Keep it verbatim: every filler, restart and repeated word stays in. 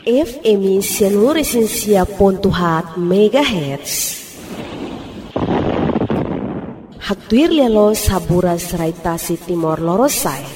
F M Seluruh Pontuhat Megahertz. Haktuir lelo sabura seraitasi Timor Lorosai.